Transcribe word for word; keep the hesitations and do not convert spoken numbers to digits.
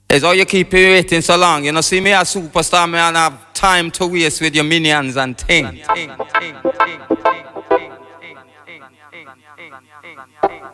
It's how you keep me waiting so long. You know, see me as superstar, man, I have time to waste with your minions and things.